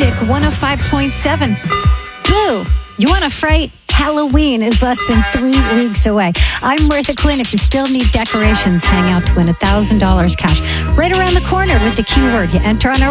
Magic 105.7. Boo! You want a fright? Halloween is less than 3 weeks away. I'm Martha Quinn. If you still need decorations, hang out to win $1,000 cash right around the corner with the keyword. You enter on our